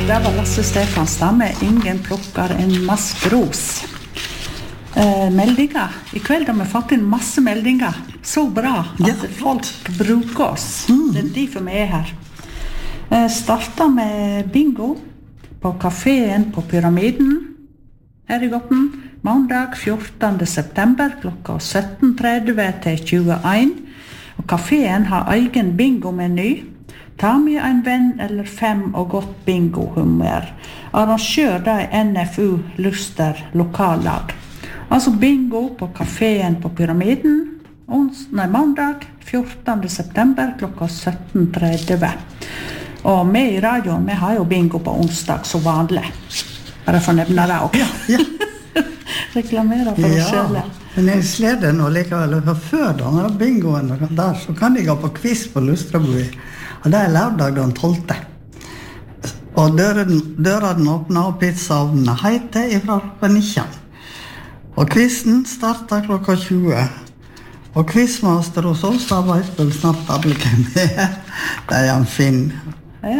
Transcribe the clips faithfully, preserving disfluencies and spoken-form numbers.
det var Lasse Stefanstad med Ingen plukker en maskros. Eh, meldinger. I kveld har vi fått inn masse meldinger. Så bra at ja, folk bruker oss. Mm. Det er derfor vi er her. Eh, startet med bingo på kaféen på Pyramiden her i Gotten. Mandag fjortende september klokka sytten tretti til tjueen. Og kaféen har egen bingo-meny. Ta med en venn eller fem og godt bingo-hummer. Arrangør det er N F U Luster lokallag. Altså bingo på kaféen på Pyramiden, ons, nei, mandag fjortende september klokka sytten tretti. Og vi i radioen, vi har jo bingo på onsdag så vanlig. Bare for å nevne det også. Ja, ja. Reklamere for oss selv. Ja, men jeg sleder nå likevel. Før denne bingoen der, så kan de gå på quiz på Lustrabui. Og det er lørdag den tolvte. Og døren, døren åpner og pizzaovnene heter ifra klokka nitten. Og quizen starter klokka tjue. Og quizmaster hos oss, da vet vel snart alle hvem det er. Det er en Finn. Ja.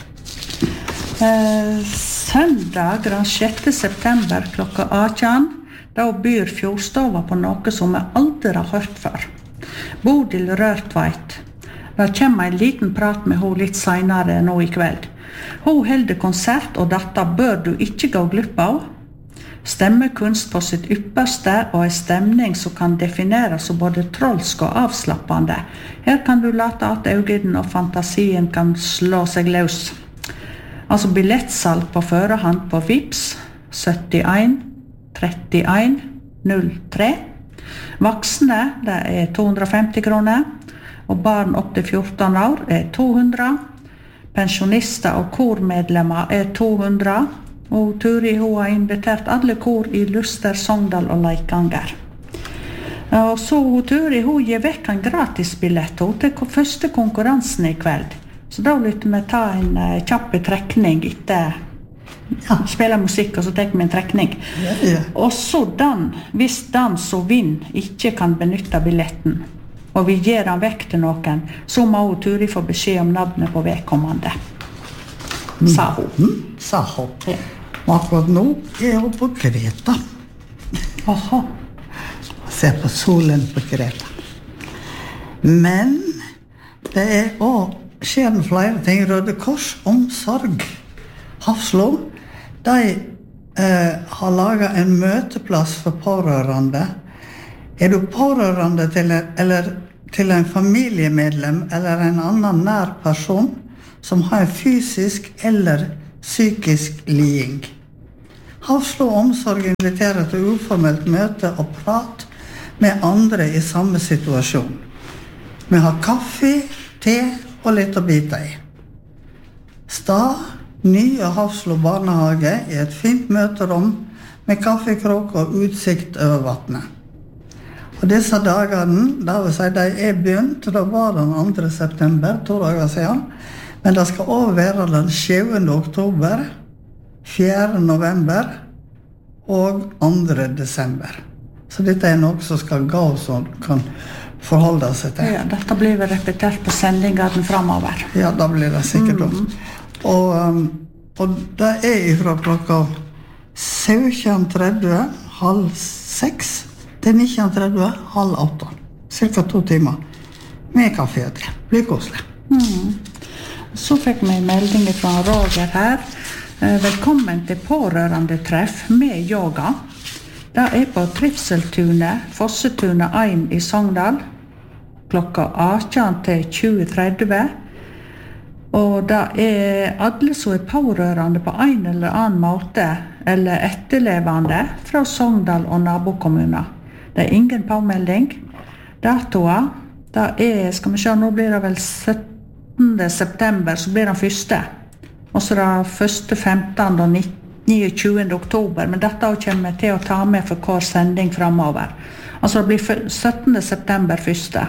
Eh, søndag den sjette september klokka atten, da byr Fjordstova på noe som jeg aldri har hørt før. Bodil Rørtveit. Det kommer en liten prat med henne litt senere nå i kveld. Hun holder konsert, og dette bør du ikke gå glipp av. Stemmekunst på sitt ypperste, og en stemning som kan defineres som både trolsk og avslappende. Her kan du late at øynene og fantasien kan slå seg løs. Altså billettsalg på førehånd på Vips syttien trettien null tre. Voksne, det er to hundre og femti kroner. Og barn opp til fjorten år er to hundre. Pensjonister og kormedlemmer er to hundre. Og Turi hun har invitert alle kor i Luster, Sogndal og Leikanger. Og så Turi hun gir vekk en gratis billett til første konkurransen i kveld. Så da lytter vi ta en uh, kjapp trekning etter ja. Spiller musikk, og så tar vi en trekning. Ja, ja. Og så den, hvis den som vinner ikke kan benytte billetten, og vi gir den vekk til noen, så må hun Turi få beskjed om navnet på vedkommende. Mm. Sa hun. Mm. Sa hun. Ja. Og akkurat nå er hun på Kreta. Aha. Se på solen på Kreta. Men det er også, skjer det flere ting. Røde Kors omsorg. Hafslo, de eh, har laget en møteplass for pårørende. Er du pårørende til en, eller til en familiemedlem eller en annen nær person som har fysisk eller psykisk liding? Hafslo omsorg inviterer til uformelt møte og prat med andre i samme situasjon. Vi har kaffe, te og litt å bite i. Stad, nye Hafslo barnehage i et fint møterom med kaffekrok og utsikt over vattnet. Og disse dagene, da vil si, de er begynt, da var den andre september, to dager siden, men det skal også være den sjuende oktober, fjerde november og andre desember. Så dette er noe som skal gå som kan forholde seg til. Ja, dette blir vel repetert på sendingene fremover. Ja, da blir det sikkert mm. også. Og, um, og det er fra klokka sytten tretti, halv seks, til nitten tretti, halv åtte. Cirka to timer. Med kaffe og te. Blir koselig. Mm. Så fikk vi en melding fra Roger her. Velkommen til pårørende treff med yoga. Det er på Trivseltunet, Fossetunet ett i Sogndal. Klokka atten til tjue tretti. Og det er alle som er pårørende på en eller annen måte, eller etterlevende fra Sogndal og nabokommuner. Det er ingen påmelding. Datoa, det er, skal vi se, nå blir det vel syttende september, så blir det første. Og så det første femtende og niogtjuende oktober, men dette kommer vi til å ta med for hver sending fremover. Altså det blir syttende september første.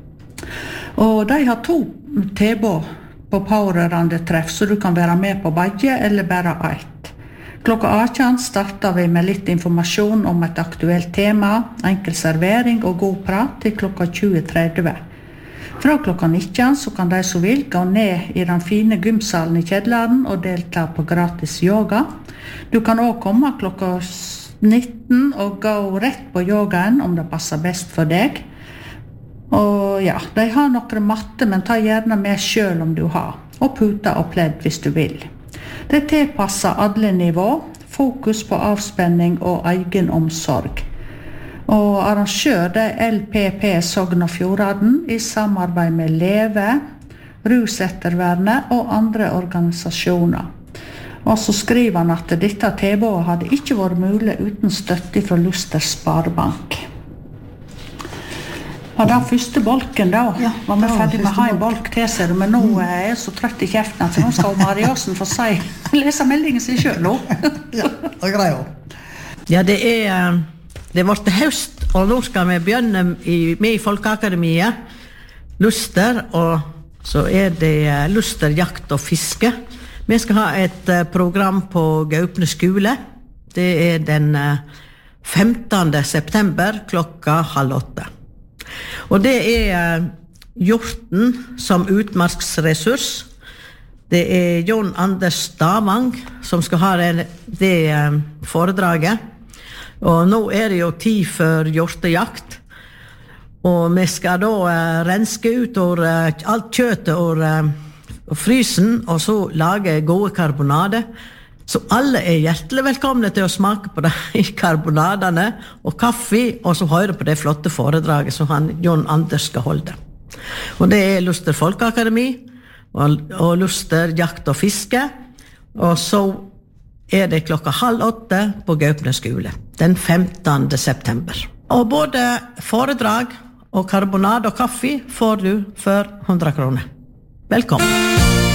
Og de har to tilbud på pårørende treff, så du kan være med på begge eller bare ett. Klokka atten starter vi med litt informasjon om et aktuelt tema, enkel servering og god prat til klokka tjue tretti. Fra klokka nitten så kan de som vil gå ned i den fine gymsalen i kjelleren og delta på gratis yoga. Du kan også komme klokka nitten og gå rett på yogaen om det passer best for deg. Og ja, de har noen matte, men ta gjerne med selv om du har, og puta og pledd hvis du vil. Det tilpasser alle nivå, fokus på avspenning og egen omsorg. Og arrangør det L P P Sogn og Fjordane i samarbeid med Leve, Rusettervernet og andre organisasjoner. Og så skriver han at dette tilbudet hadde ikke vært mulig uten støtte fra Luster Sparebank. Og den første bolken da, Ja, var vi det var ferdig med å første ha en bolk til seg, men nå er jeg så trøtt i kjeften at nå skal Mariasen få si, lese meldingen sin selv nå. Ja, det er greier. Ja, det er det var til høst, og nå skal vi begynne i, med i Folkeakademiet, Luster, og så er det Luster, jakt og fiske. Vi skal ha et program på Gaupne skole. Det er den femtende september klokka halv åtte. Og det er hjorten som utmarksressurs. Det er John Anders Stavang som skal ha det, det foredraget. Og nå er det jo tid for hjortejakt. Og vi skal da uh, renske ut or, uh, alt kjøttet og uh, frysen, og så lage gode karbonader. Så alle er hjertelig velkomne til å smake på de karbonadene og kaffe, og så høre på det flotte foredraget som han, John Anders skal holde. Og det er Luster Folkeakademi, og, og Luster jakt og fiske, og så er det klokka halv åtte på Gaupne skole, den femtende september. Og både foredrag og karbonade og kaffe får du for hundre kroner. Velkommen!